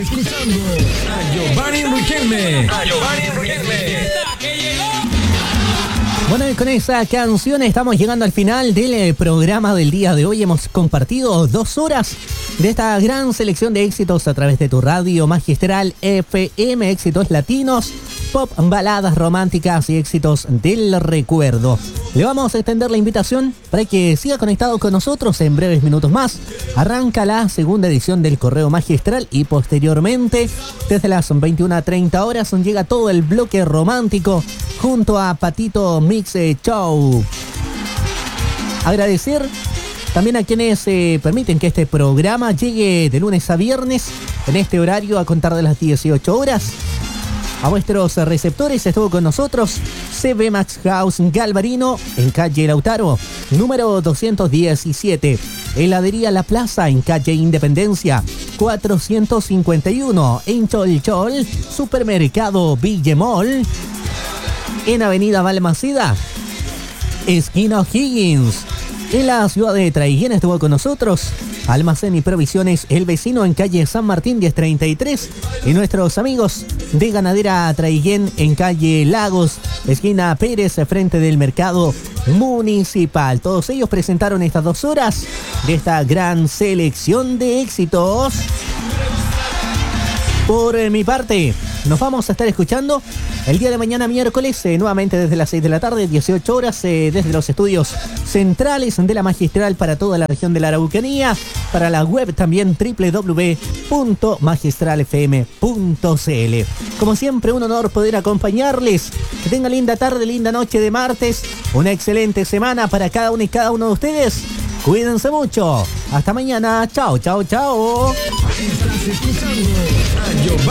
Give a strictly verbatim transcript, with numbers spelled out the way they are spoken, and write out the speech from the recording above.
Escuchando a Giovanni Riquelme. A Giovanni Riquelme. Bueno, y con esa canción estamos llegando al final del programa del día de hoy. Hemos compartido dos horas de esta gran selección de éxitos a través de tu radio magistral F M, éxitos latinos, pop, baladas románticas y éxitos del recuerdo. Le vamos a extender la invitación para que siga conectado con nosotros en breves minutos más. Arranca la segunda edición del Correo Magistral y posteriormente, desde las veintiuna treinta horas, llega todo el bloque romántico junto a Patito Mix Show. Agradecer también a quienes eh, permiten que este programa llegue de lunes a viernes en este horario a contar de las dieciocho horas. A vuestros receptores estuvo con nosotros C B Max House Galvarino en calle Lautaro, número doscientos diecisiete. Heladería La Plaza en calle Independencia, cuatrocientos cincuenta y uno. En Cholchol, Supermercado Villemol. En Avenida Balmaceda, esquina Higgins. En la ciudad de Traiguén estuvo con nosotros Almacén y Provisiones El Vecino en calle San Martín diez treinta y tres. Y nuestros amigos de Ganadera Traiguén en calle Lagos, esquina Pérez, frente del mercado municipal. Todos ellos presentaron estas dos horas de esta gran selección de éxitos. Por mi parte, nos vamos a estar escuchando el día de mañana miércoles, eh, nuevamente desde las seis de la tarde, dieciocho horas, eh, desde los estudios centrales de la Magistral para toda la región de la Araucanía, para la web también doble u doble u doble u punto magistral f m punto c l. Como siempre, un honor poder acompañarles. Que tengan linda tarde, linda noche de martes, una excelente semana para cada uno y cada uno de ustedes. Cuídense mucho. Hasta mañana. Chao, chao, chao. Estás escuchando a Giovanni